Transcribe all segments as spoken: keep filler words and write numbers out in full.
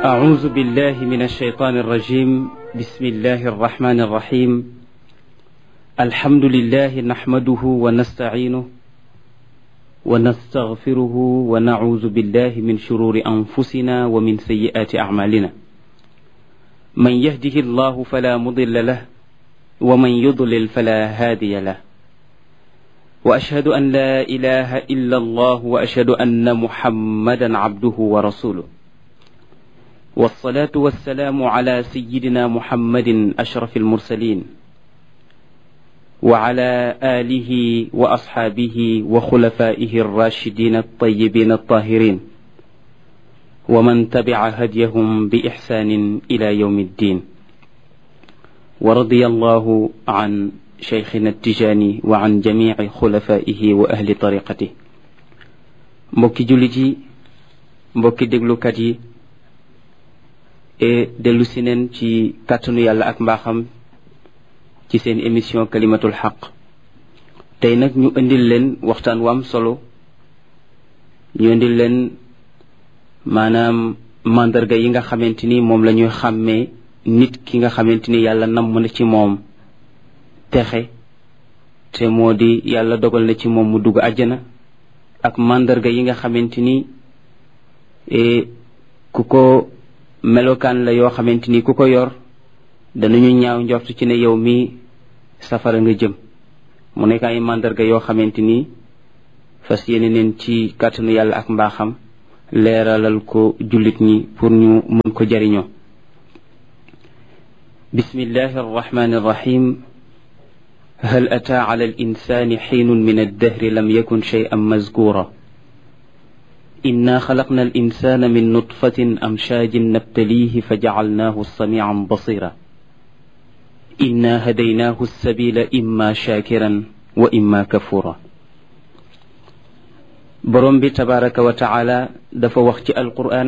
أعوذ بالله من الشيطان الرجيم. بسم الله الرحمن الرحيم. الحمد لله نحمده ونستعينه ونستغفره ونعوذ بالله من شرور أنفسنا ومن سيئات أعمالنا. من يهده الله فلا مضل له ومن يضلل فلا هادي له. وأشهد أن لا إله إلا الله وأشهد أن محمدا عبده ورسوله. والصلاة والسلام على سيدنا محمد أشرف المرسلين وعلى آله وأصحابه وخلفائه الراشدين الطيبين الطاهرين ومن تبع هديهم بإحسان إلى يوم الدين. ورضي الله عن شيخنا التجاني وعن جميع خلفائه وأهل طريقته. mbokki jullit yi, mbokki déglukat yi, e dellu si neen ci kàttanu yàlla ak mbaaxam ci seen émission kalimatul xaq. tey nag ñu indil leen waxtaan wu am solo, ñu indil leen maanaam mandarga yi nga xamante ni moom la ñuy xàmmee nit ki nga xamante ni yàlla namm na ci moom texe, te moo di yàlla dogal na ci moom mu dugg àjjana, ak mandarga yi nga xamante ni ku ko melokaan la yoo xamante ni ku ko yor danañu ñaaw njort ci ne yow mi safara nga jëm. mu nekk ay mandarga yoo xamante ni fas yéene neen ci kàttanu yàlla ak mbaaxam leeralal ko jullit ñi pour ñu mën ko jariñoo. bismillahi arrahmani arrahim. hal ataa ala al insani xiinun min addahri lam yakun shay'an mazkura. إنا خلقنا الإنسان من نطفة أمشاج نبتليه فجعلناه سميعا بصيرا. إنا هديناه السبيل إما شاكرا وإما كفورا. borom bi tabaraka wa taala dafa wax ci alquran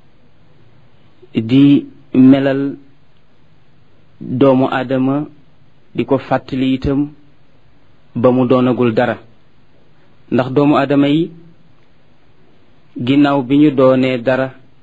di melal doomu aadama di ko fàttali itam ba mu doonagul dara, ndax doomu aadama yi ginnaaw bi ñu doonee dara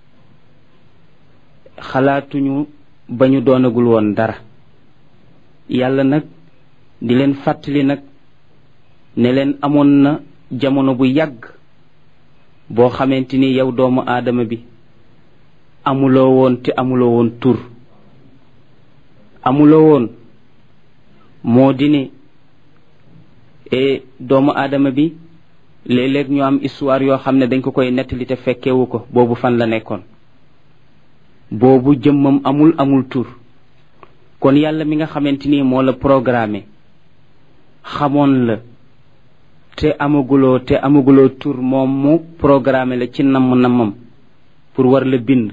xalaatuñu ba ñu doonagul woon dara. yàlla nag di leen fàttali nag ne leen amoon na jamono bu yàgg boo xamante ni yow doomu aadama bi amuloo woon te amuloo woon tur. amuloo woon moo di ne e doomu aadama bi léeg-léeg ñu am histoire yoo xam ne dañ ko koy nettali te fekkewu ko. boobu fan la nekkoon? boobu jëmmam amul amul tur. kon yàlla mi nga xamante ni moo la programmé, xamoon la te amaguloo te amaguloo tur, moom mu programmé la ci namm-nammam pour war la bind.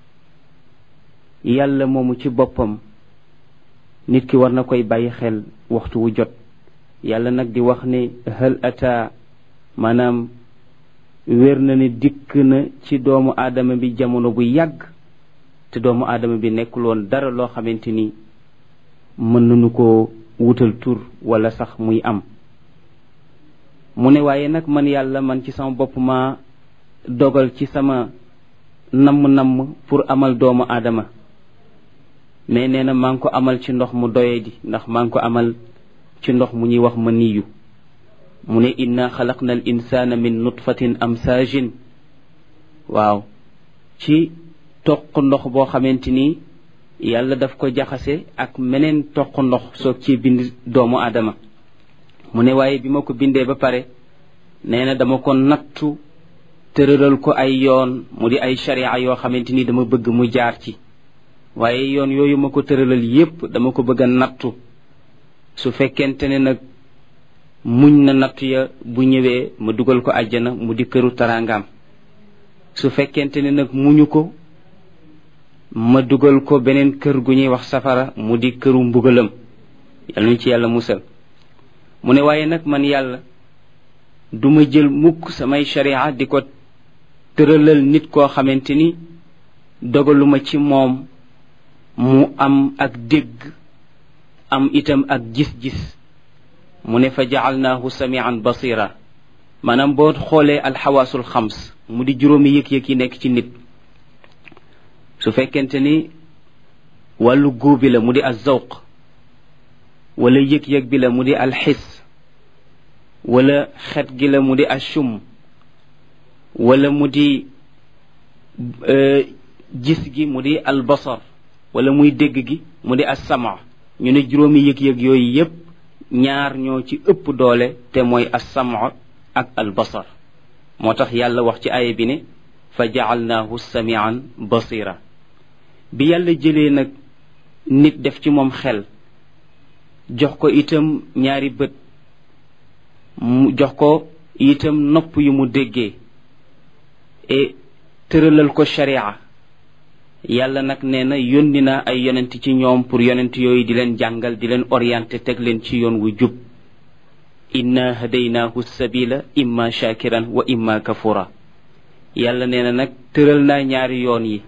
yàlla moomu ci boppam nit ki war na koy bàyyi xel waxtu wu jot. yàlla nag di wax ne hal ata, maanaam wér na ne dikk na ci doomu aadama bi jamono bu yàgg, te doomu aadama bi nekkul woon dara loo xamante ni mën nañu ko wutal tur wala sax muy am. mu ne waaye nag man yàlla man ci sama bopp ma dogal ci sama namm-namm pour amal doomu aadama, mais nee na maa ngi ko amal ci ndox mu doye di, ndax maa ngi ko amal ci ndox mu ñuy wax ma niyu. mu ne inna xalaqna al insana min nutfatin amsaajin. waaw, ci toq ndox boo xamante ni yàlla daf ko jaxase ak meneen toq ndox soog ci bind doomu aadama. mu ne waaye bi ma ko bindee ba pare nee na dama ko nattu tëralal ko ay yoon, mu di ay sharia yoo xamante ni dama bëgg mu jaar ci. waaye yoon yooyu ma ko tëralal yépp dama ko bëgg a nattu. su fekkente ne nag muñ na nattu ya, bu ñëwee ma dugal ko àjjana mu di këru taraangam. su fekkente ne nag muñu ko, ma dugal ko beneen kër gu ñuy wax safara mu di këru mbugalam. yàlla ñu ci yàlla musal. mu ne waaye nag man yàlla duma jël mukk samay sharia di ko tëralal nit koo xamante ni dogaluma ci moom mu am ak dégg, am itam ak gis-gis. mu ne fa ja'alnaahu samian basira. maanaam boo xoolee alxawaasul xams mu di juróomi yëg-yëg yi nekk ci nit, su fekkente ni wàllu góob bi la mu di az-zawq wala yëg-yëg bi la mu di alxis wala xet gi la mu di ashum wala mu di gis gi mu di albasar wala muy dégg gi mu di as-sama ñu ne juróomi yëg-yëg yooyu yépp ñaar ñoo ci ëpp doole te mooy as-sama ak albasar moo tax yàlla wax ci aaya bi ne fa ja'alnaahu samian basira bi yàlla jëlee nag nit def ci moom xel jox ko itam ñaari bët mu jox ko itam nopp yu mu déggee et tëralal ko sharia yàlla nag nee na yónni na ay yonent ci ñoom pour yonent yooyu di leen jàngal di leen orienté teg leen ci yoon wu jub inna hadaynaahu sabila imma shakiran wa imma kafura yàlla nee na nag tëral naa ñaari yoon yi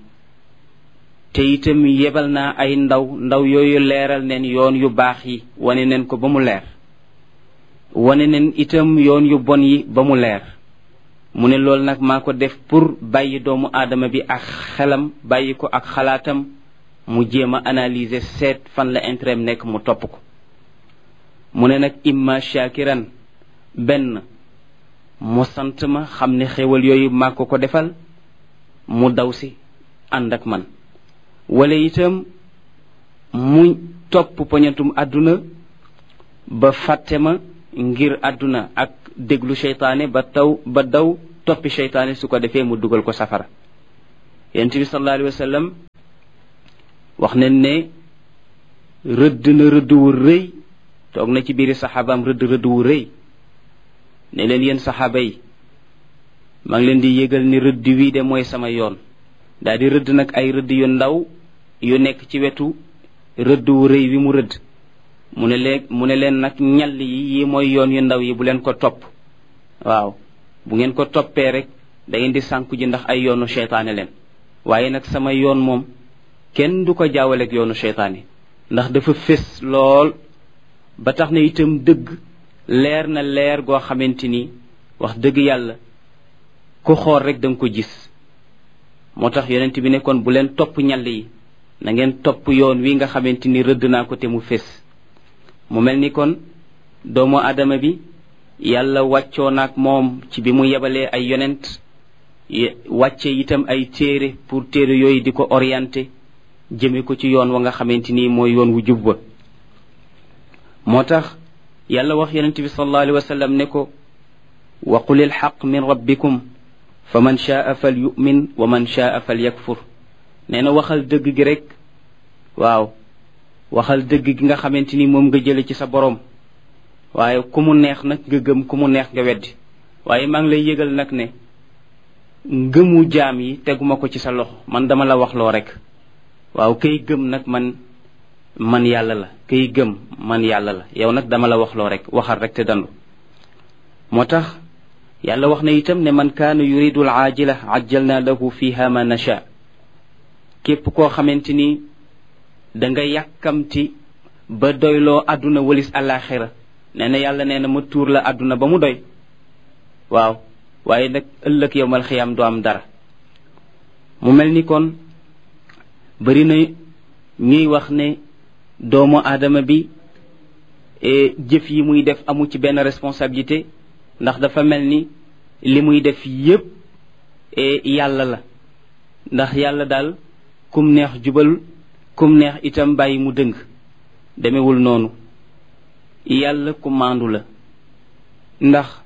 te itam yebal naa ay ndaw ndaw yooyu leeral neen yoon yu baax yi wane neen ko ba mu leer wane neen itam yoon yu bon yi ba mu leer mu ne loolu nag maa ko def pour bàyyi doomu aadama bi ak xelam bàyyi ko ak xalaatam mu jéem a analyser seet fan la intérêt nekk mu topp ko mu ne nag imma shakiran benn mu sant ma xam ne xéwal yooyu maa ko ko defal mu daw si ànd ak man wala itam mu topp poñatum àdduna ba fàtte ma ngir àdduna ak déglu seytaane ba taw ba daw toppi seytaane su ko defee mu dugal ko safara yonent bi sallallahu alayhi wa sallam wax nañ ne rëdd na rëdd wu rëy toog na ci biiri saxaabaam rëdd rëdd wu rëy ne leen yéen saxaaba yi maa ngi leen di yëgal ni rëdd wii de mooy sama yoon daal di rëdd nag ay rëdd yu ndaw yu nekk ci wetu rëdd wu rëy wi mu rëdd mu ne leen mu ne leen nag ñall yi yi mooy yoon yu ndaw yi bu leen ko topp waaw bu ngeen ko toppee rek da ngeen di sànku ji ndax ay yoonu seytaane leen waaye nag sama yoon moom kenn du ko jaawaleeg yoonu seytaane ndax dafa fés lool ba tax na itam dëgg leer na leer goo xamante ni wax dëgg yàlla ku xool rek da nga ko gis moo tax yonent bi ne kon bu leen topp ñall yi na ngeen topp yoon wi nga xamante ni rëdd naa ko te mu fés mu mel ni kon doomu adama bi yàlla wàccoo naak moom ci bi mu yebalee ay yonent wàcce itam ay téere pour téere yooyu di ko orienté jëme ko ci yoon wa nga xamante ni mooy yoon wu jub ba moo tax yàlla wax yonent bi sallallahu alayhi wa sallam ne ko wa qulil xaq min rabbikum fa man shaa fal yu'min wa man shaa fal yakfur nee na waxal dëgg gi rek waaw waxal dëgg gi nga xamante ni moom nga jële ci sa borom waaye ku mu neex nag nga gëm ku mu neex nga weddi waaye maa ngi lay yëgal nag ne ngëmu jaam yi teguma ko ci sa loxo man dama la waxloo rek waaw kay gëm nag man man yàlla la kay gëm man yàlla la yow nag dama la waxloo rek waxal rek te dandu moo tax yàlla wax na itam ne man kaana yuridu al aajila ajjalna lahu fiha ma nasha képp koo xamante ni da nga yàkkamti ba doyloo àdduna walis àllaaxira nee na yàlla nee na ma tuur la àdduna ba mu doy waaw waaye nag ëllëg yowmal xiyaam du am dara mu mel ni kon bari na ñuy wax ne doomu aadama bi jëf yi muy def amu ci benn responsabilité ndax dafa mel ni li muy def yépp yàlla la ndax yàlla daal kum neex jubal kum neex itam bàyyi mu dëng demewul noonu yàlla ku maandu la ndax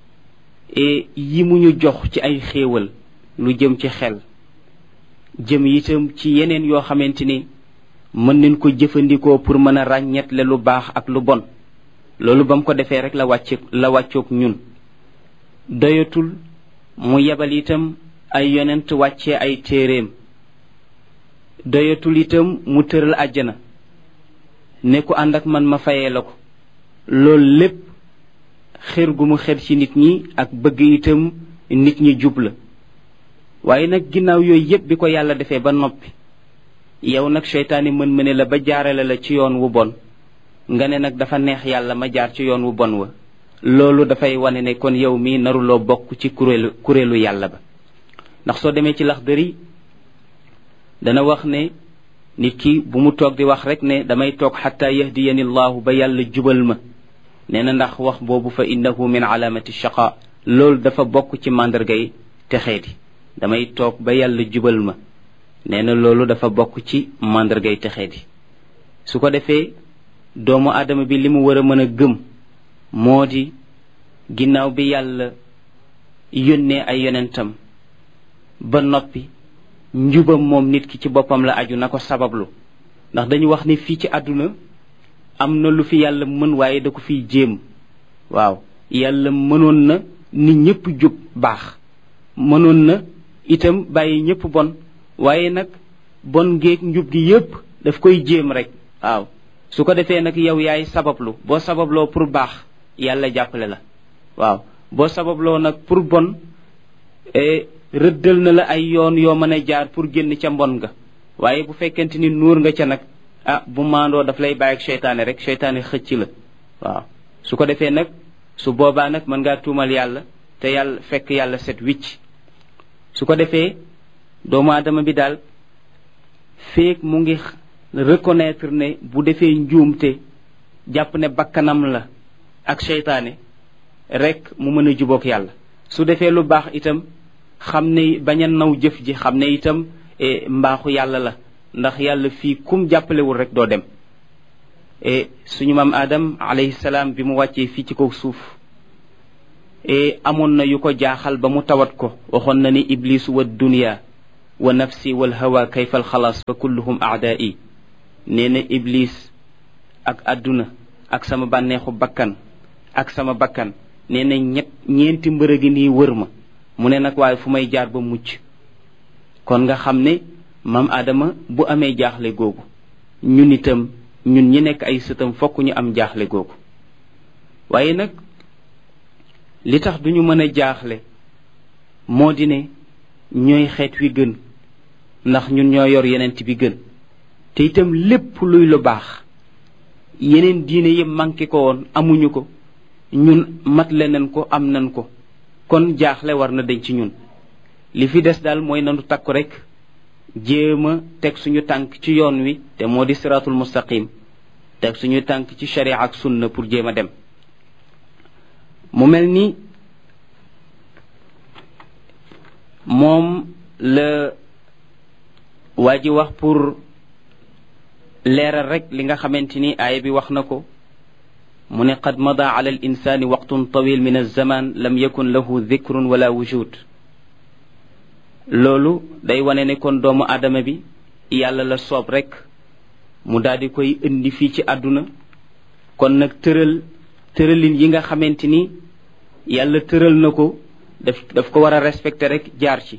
yi mu ñu jox ci ay xéewal lu jëm ci xel jëm itam ci yeneen yoo xamante ni mën nañ ko jëfandikoo pour mën a ràññetle lu baax ak lu bon loolu ba mu ko defee rek la wàcce la wàccoog ñun doyatul mu yebal itam ay yonent wàccee ay téeréem doyatul itam mu tëral àjjana ne ku ànd ak man ma fayee la ko loolu lépp xër gu mu xër ci nit ñi ak bëgg itam nit ñi jub la waaye nag ginnaaw yooyu yépp bi ko yàlla defee ba noppi yow nag seytaane mën mëne la ba jaarale la ci yoon wu bon nga ne nag dafa neex yàlla ma jaar ci yoon wu bon wa loolu dafay wane ne kon yow mii naruloo bokk ci kuréelu kuréelu yàlla ba ndax soo demee ci Laxdari dana wax ne nit ki bu mu toog di wax rek ne damay toog xatta yahdiyani llahu ba yàlla jubal ma nee na ndax wax boobu fa innahu min alaamati shaqa loolu dafa bokk ci màndargay texee di damay toog ba yàlla jubal ma nee na loolu dafa bokk ci màndargay texee di su ko defee doomu aadama bi li mu war a mën a gëm moo di ginnaaw bi yàlla yónnee ay yonentam ba noppi njubam moom nit ki ci boppam la aju na ko sabablu ndax dañu wax ne fii ci àdduna am na lu fi yàlla mën waaye da ko fiy jéem waaw yàlla mënoon na nit ñëpp jub baax mënoon na itam bàyyi ñëpp bon waaye nag bon géeg njub gi yépp daf koy jéem rek waaw su ko defee nag yow yaay sabablu boo sababloo pour baax yàlla jàppale la waaw boo sababloo nag pour bon rëddal na la ay yoon yoo mën a jaar pour génn ca mbon nga waaye bu fekkente ni nuur nga ca nag ah bu maandoo daf lay bàyyi ak seytaane rek seytaane xëcc la waaw su ko defee nag su boobaa nag mën ngaa tuumal yàlla te yàlla fekk yàlla set wicc su ko defee doomu aadama bi daal feek mu ngi reconnaître ne bu defee njuumte jàpp ne bakkanam la ak seytaane rek mu mën a jubook yàlla su defee lu baax itam xam ne bañ a naw jëf ji xam ne itam e, mbaaxu yàlla la ndax yàlla fii kum jàppalewul rek doo dem e, suñu maam Adam alayhi salaam bi mu wàccee fii ci kaw suuf e, amoon na yu ko jaaxal ba mu tawat ko waxoon na ni iblisu wa dunya wa nafsi wal hawa kayfa al xalaas fa kulluhum aadaa'i nee na iblis ak àdduna ak sama bànneexu bakkan ak sama bakkan nee na ñett ñeenti mbërë gi nii wër ma mu ne nag waaye fu may jaar ba mucc kon nga xam ne maam Adama bu amee jaaxle googu ñun itam ñun ñi nekk ay sëtam fokk ñu am jaaxle googu waaye nag li tax duñu mën a jaaxle moo di ne ñooy xeet wi gën ndax ñun ñoo yor yeneen bi gën te itam lépp luy lu baax yeneen diine yëpp manqué ko woon amuñu ko ñun mat leneen ko am nan ko kon jaaxle war na dañ ci ñun li fi des daal mooy nanu takku rek jéem a teg suñu tànk ci yoon wi te moo di siratul mustaqim teg suñu tànk ci sharia ak sunna pour jéem a dem mu mel ni moom la waa ji wax pour leeral rek li nga xamante ni aaya bi wax na ko mu ne qad mada ala al insani waqtun tawil min alzaman lam yakun lahu dhikrun wala wujud loolu day wane ne kon doomu aadama bi yàlla la soob rek mu daal di koy indi fii ci àdduna kon nag tëral tëralin yi nga xamante ni yàlla tëral na ko daf daf ko war a respecter rek jaar ci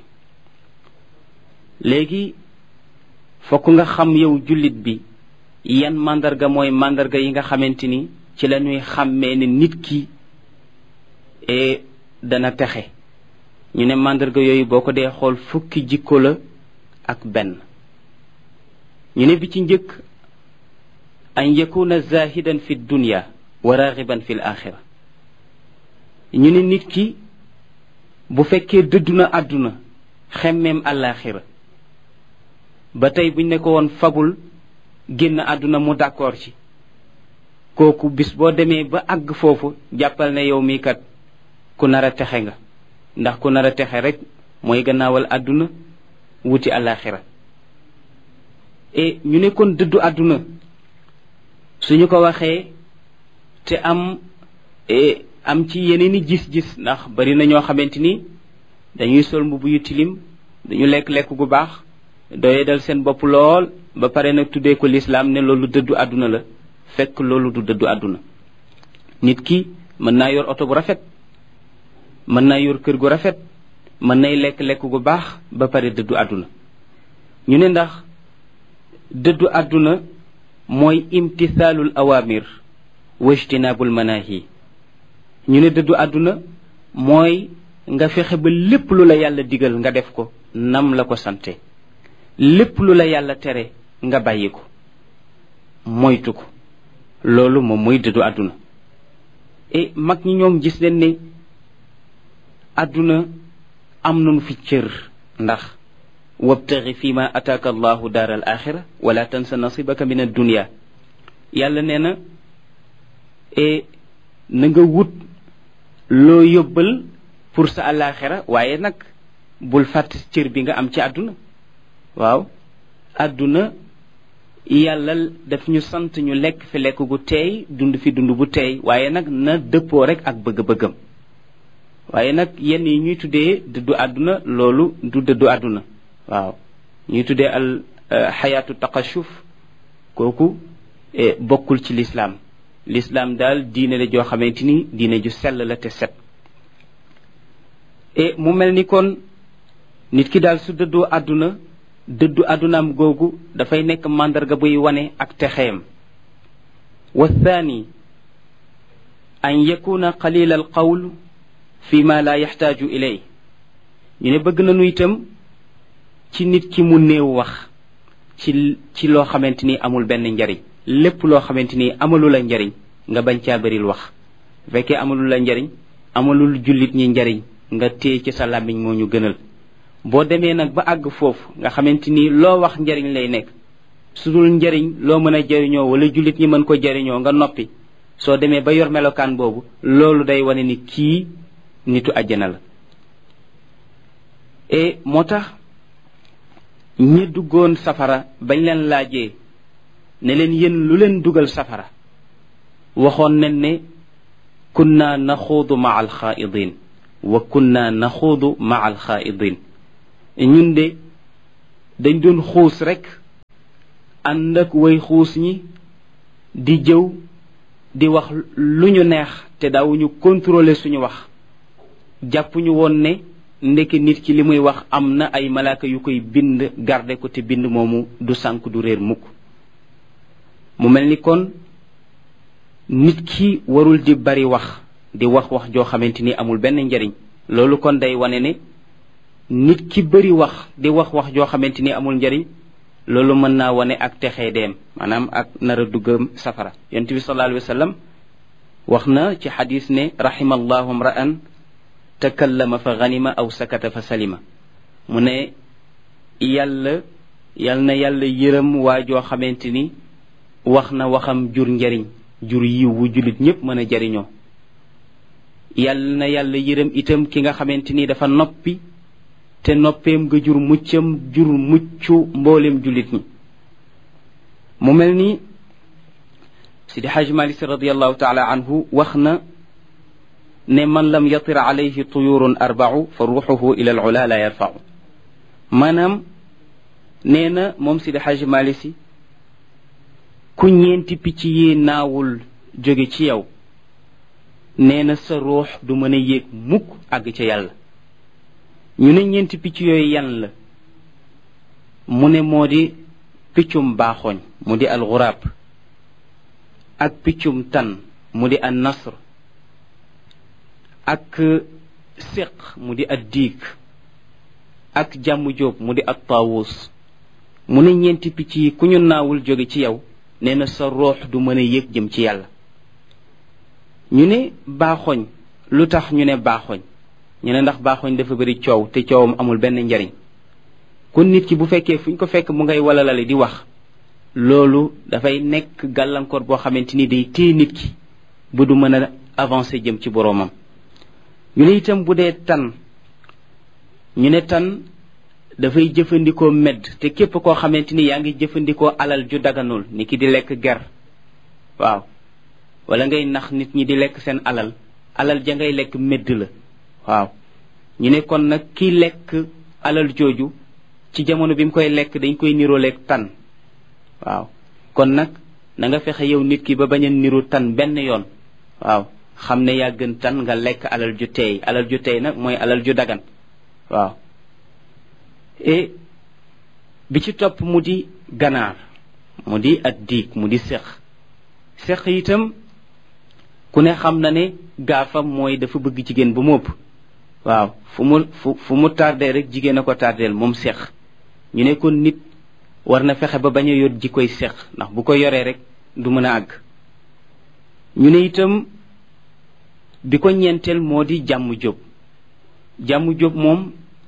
léegi fokk nga xam yow jullit bi yan mandarga mooy mandarga yi nga xamante ni ci la ñuy xàmmee ne nit ki e dana texe ñu ne mandarga yooyu boo ko dee xool fukki jikko la ak benn ñu ne bi ci njëkk an yakuna zahidan fi dunya wa ragiban fi l axira ñu ne nit ki bu fekkee dëdduna àdduna xemmeem àllaaxira ba tey buñ ne ko woon fagul génn àdduna mu d'accord ci kooku bis boo demee ba àgg foofu jàppal ne yow mii kat ku nar a texe nga ndax ku nar a texe rek mooy gannaawal àdduna wuti àllaaxira e ñu ne kon dëddu àdduna suñu ko waxee te am e am ci yeneeni gis-gis ndax bari na ñoo xamante ni dañuy sol mbubb yu tilim dañu lekk lekk gu baax doye dal seen bopp lool ba pare nag tuddee ko lislaam ne loolu dëddu àdduna la fekk loolu du dëddu àdduna nit ki mën naa yor oto bu rafet mën naa yor kër gu rafet mën nay lekk lekk gu baax ba pare dëddu àdduna ñu ne ndax dëddu àdduna mooy imtithaalul awamir wa ijtinaabul manahi ñu ne dëddu àdduna mooy nga fexe ba lépp lu la yàlla digal nga def ko nam la ko sante lépp lu la yàlla tere nga bàyyi ko moytu ko loolu moom mooy dëddu àdduna e mag ñi ñoom gis nañ ne àdduna am nañu fi cër ndax wabtaxi fi ma ataaka allahu daar al axira wala tansa nasibaka min addunia yàlla nee na e na nga wut loo yóbbal pour sa alaxira waaye nag bul fàtte cër bi nga am ci àdduna waaw àdduna yàlla daf ñu sant ñu lekk fi lekk gu teey dund fi dund bu teey waaye nag na dëppoo rek ak bëgg-bëggam waaye nag yenn yi ñuy tuddee dëddu àdduna loolu du dëddu àdduna waaw ñuy tuddee al xayaatu taqashuf kooku bokkul ci lislaam lislaam daal diine la joo xamante ni diine ju sell la te set e mu mel ni kon nit ki daal su dëddoo àdduna dëddu àddunaam googu dafay nekk màndarga buy wane ak texeem wa thani an yakuna qalil al qawl fi ma la yaxtaaju ilay ñu ne bëgg nañu itam ci nit ki mu néew wax ci ci loo xamante ni amul benn njariñ lépp loo xamante ni amalu la njariñ nga bañ caa bëril wax bu fekkee amalu la njariñ amalul jullit ñi njariñ nga téye ci sa làmmiñ moo ñu gënal boo demee nag ba àgg foofu nga xamante ni loo wax njariñ lay nekk su dul njariñ loo mën a jariñoo wala jullit ñi mën ko jariñoo nga noppi soo demee ba yor melokaan boobu loolu day wane ni kii nitu àjjana la et moo tax ñi duggoon safara bañ leen laajee ne leen yéen lu leen dugal safara waxoon nañ ne kunna naxuudu maa alxaaidin wa kunna naxuudu maa alxaaidin ñun de dañ doon xuus rek ànd ak way xuus ñi di jëw di wax lu ñu neex te daawuñu contrôler suñu wax jàppuñu woon ne ndeke nit ki li muy wax am na ay malaaka yu koy bind garde ko te bind moomu du sànk du réer mukk mu mel ni kon nit ki warul di bari wax di wax wax joo xamante ni amul benn njariñ loolu kon day wane ne nit ki bari wax di wax wax joo xamante ni amul njariñ loolu mën naa wane ak texee deem maanaam ak nara duggam safara yonent bi sallallahu alayhi wa sallam wax na ci xadis ne rahimallahu mra'an takallama fa ganima aw sakata fa salima mu ne yàlla yal na yàlla yërëm waa joo xamante ni wax na waxam jur njariñ jur yiw wu jullit ñépp mën a jariñoo yal na yàlla yërëm itam ki nga xamante ni dafa noppi te noppeem nga jur muccam jur muccu mboolem jullit ñi mu mel ni Sidi Haj Malik radiallahu taala anhu wax na ne man lam yatir alayhi tuyurun arbau fa ruuxuhu ila al ula la yarfau maanaam nee na moom Sidi Haj Malik si ku ñeenti picc yi naawul jóge ci yow nee na sa ruux du mën a yéeg mukk àgg ca yàlla ñu ne ñeenti picc yooyu yan la mu ne moo di piccum baaxooñ mu di alxuraab ak piccum tan mu di an nasr ak séq mu di ad diig ak jàmm jóob mu di at taawus mu ne ñeenti picc yi ku ñu naawul jóge ci yow nee na sa ruux du mën a yéeg jëm ci yàlla ñu ne baaxoñ lu tax ñu ne baaxoñ ñu ne ndax baaxoñ dafa bari coow te coowam amul benn njariñ kon nit ki bu fekkee fu ñu ko fekk mu ngay walalale di wax loolu dafay nekk gàllankoor boo xamante ni day téye nit ki ba du mën a avancer jëm ci boroomam ñu ne itam bu dee tan ñu ne tan dafay jëfandikoo medd te képp koo xamante ni yaa ngi jëfandikoo alal ju daganul ni ki di lekk ger waaw wala ngay nax nit ñi di lekk seen alal alal ja ngay lekk medd la waaw ñu ne kon nag ki lekk alal jooju ci jamono bi mu koy lekk dañ koy nirooleeg tan waaw kon nag na nga fexe yow nit ki ba bañ a niru tan benn yoon waaw xam ne yaa gën tan nga lekk alal ju teey alal ju teey nag mooy alal ju dagan waaw et bi ci topp mu di ganaar mu di at diig mu di seq seq itam ku ne xam na ne gaafam mooy dafa bëgg jigéen ba mu ëpp waaw fu mu fu fu mu tardé rek jigéen a ko tardeel moom seq ñu ne kon nit war na fexe ba bañ a yor ji koy seq ndax bu ko yoree rek du mën a àgg ñu ne itam bi ko ñeenteel moo di jàmm jóob jàmm jóob moom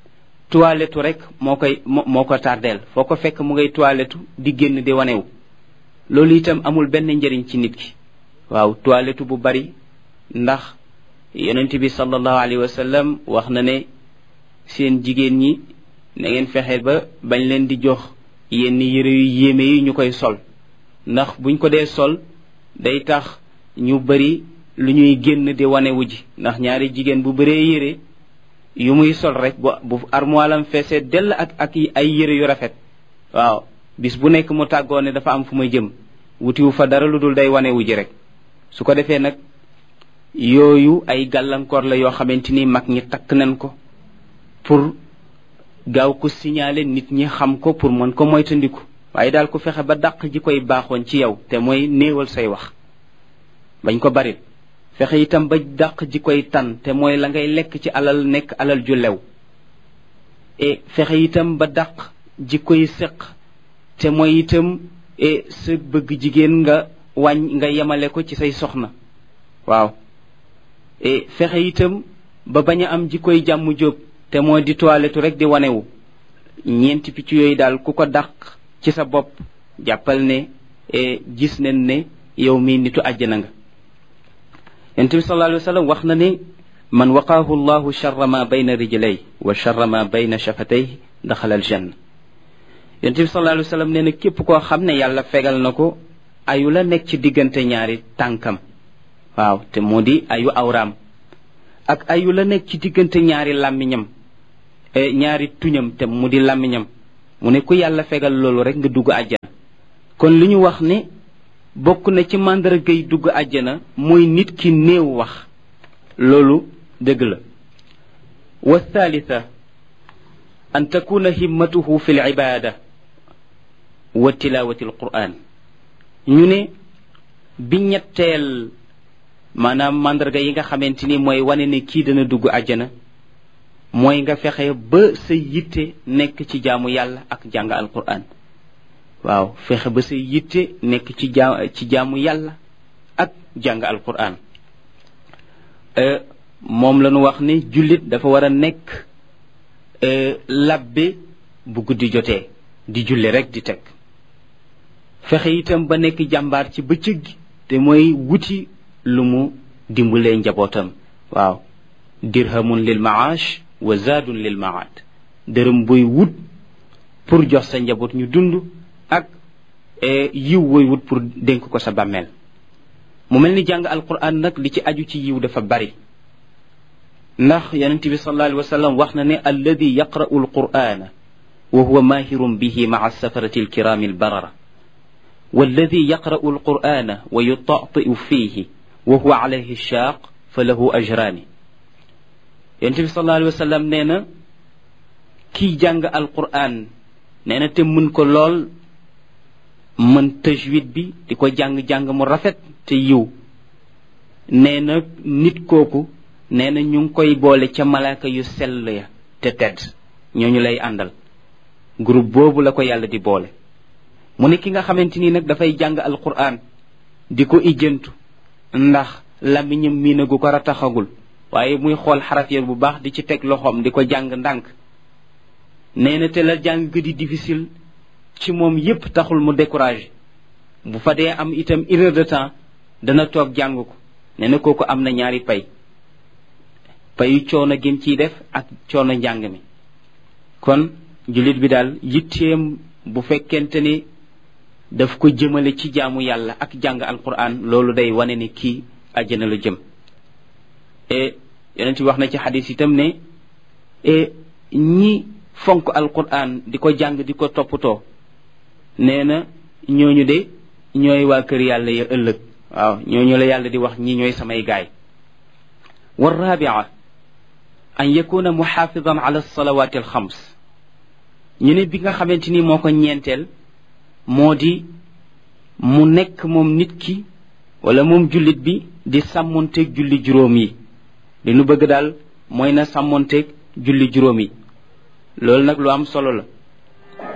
toilettu rek moo koy moo ko tardeel foo ko fekk mu ngay toilettu di génn di wanewu loolu itam amul benn njëriñ ci nit ki waaw toilettu bu bari ndax yonent bi sallallahu alayhi wa sallam wax na ne seen jigéen ñi na ngeen fexe ba bañ leen di jox yenn yére yu yéeme yi ñu koy sol ndax buñ ko dee sol day tax ñu bari lu ñuy génn di wanewu ji ndax ñaari jigéen bu bëree yére yu muy sol rek bu bu armoilam feesee dell ak ak ay yére yu rafet waaw bis bu nekk mu tàggoo ne dafa am fu may jëm wutiwu fa dara lu dul day wanewu ji rek su ko defee nag yooyu ay gàllankoor la yoo xamante ni mag ñi takk nañ ko pour gaaw ko signaler nit ñi xam ko pour mën ko moytandiku waaye daal ku fexe ba dàq ji koy baaxoon ci yow te mooy néewal say wax bañ ko bari fexe itam ba dàq ji koy tan te mooy la ngay lekk ci alal nekk alal ju lew e fexe itam ba dàq ji koy séq te mooy itam e sa bëgg jigéen nga wàññ nga yemale ko ci say soxna waaw e fexe itam ba bañ a am ji koy jàmm jóob te moo di toilettu rek di wanewu ñeenti picc yooyu daal ku ko dàq ci sa bopp jàppal ne e gis nañ ne yow mii nitu àjjana nga yonent bi sallallahu alayhi wa sallam wax na ne man waqaahu llahu charra ma bayna rijlay wa charra ma bayna shafatay daxala al janna yonent bi sallallahu alayhi wa sallam nee na képp koo xam ne yàlla fegal na ko ayu la nekk ci diggante ñaari tànkam waaw te moo di ayu awraam ak ayu la nekk ci diggante ñaari làmmiñam ñaari tuñam te mu di làmmiñam mu ne ku yàlla fegal loolu rek nga dugg àjjana kon li ñu wax ne bokk na ci màndargay dugg àjjana mooy nit ki néew wax loolu dëgg la wa thalitha an takuna himmatuhu fi l ibada wa tilawati al quran ñu ne bi ñetteel maanaam màndarga yi nga xamante ni mooy wane ne kii dana dugg àjjana mooy nga fexe ba sa yitte nekk ci jaamu yàlla ak jàng alquran waaw fexe ba sa yitte nekk ci jaa ci jaamu yàlla ak jàng alquran moom la ñu wax ne jullit dafa war a nekk labbe bu guddi jotee di julli rek di teg fexe itam ba nekk jàmbaar ci bëccëg gi te mooy wuti lu mu dimbalee njabootam waaw dirhamun lil maash wa zaadun lil maad dërëm boy wut pour jox sa njaboot ñu dund ak yiw boy wut pour dénk ko sa bàmmeel mu mel ni jàng alquran nag li ci aju ci yiw dafa bari ndax yonent bi sallallahu alayhi wa sallam wax na ne alladi yaqra'u alqur'ana wa huwa mahirun bihi ma'a safarati alkirami albarara والذي يقرأ القرآن ويطأطئ فيه وهو عليه الشاق فله أجران ينتبه صلى الله عليه وسلم نينا كي جانغ القرآن نينا تمن كو لول من تجويد بي ديكو جانغ جانغ مو رافت تي يو نينا نيت كوكو نينا ñung koy boole ca malaaka yu sell ya te tedd ñooñu lay àndal groupe boobu la ko yàlla di boole mu ne ki nga xamante ni nag dafay jàng alquran di ko ijjantu ndax lamiñam miinagu ko rataxagul waaye muy xool xaraf ya bu baax di ci teg loxoom di ko jàng ndànk nee na te la jàng di difficile ci moom yépp taxul mu découragé bu fa dee am itam une heure de temps dana toog jàng ko nee na kooku am na ñaari pay payu coono gim ciy def ak coono njàng mi kon jullit bi daal yitteem bu fekkente ni daf ko jëmale ci jaamu yàlla ak jàng alquran loolu day wane ni kii àjjana la jëm e yonent wax na ci xadis itam ne e ñi fonk alquran di ko jàng di ko toppatoo nee na ñooñu de ñooy waa kër yàlla ya ëllëg waaw ñooñu la yàlla di wax ñi ñooy samay gaay wa rabia an yakuna muxaafidan ala alsalawati alxams ñu ne bi nga xamante ni moo ko ñeenteel moo di mu nekk moom nit ki wala moom jullit bi di sàmmonteeg julli juróom yi li nu bëgg daal mooy na sàmmonteeg julli juróom yi loolu nag lu am solo la